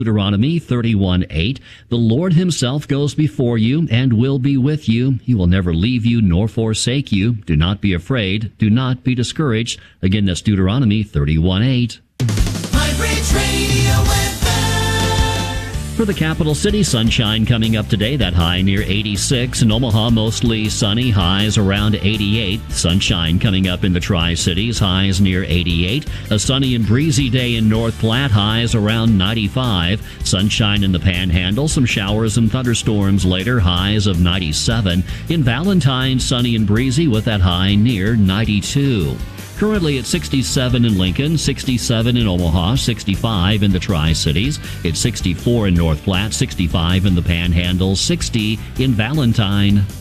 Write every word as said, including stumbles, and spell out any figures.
Deuteronomy thirty-one eight, the Lord himself goes before you and will be with you. He will never leave you nor forsake you. Do not be afraid. Do not be discouraged. Again, that's Deuteronomy thirty-one eight. For the capital city, sunshine coming up today. That high near eighty-six. In Omaha, mostly sunny. Highs around eighty-eight. Sunshine coming up in the Tri-Cities. Highs near eighty-eight. A sunny and breezy day in North Platte. Highs around ninety-five. Sunshine in the Panhandle. Some showers and thunderstorms later. Highs of ninety-seven. In Valentine, sunny and breezy with that high near ninety-two. Currently at sixty-seven in Lincoln, sixty-seven in Omaha, sixty-five in the Tri-Cities. It's sixty-four in North Platte, sixty-five in the Panhandle, sixty in Valentine.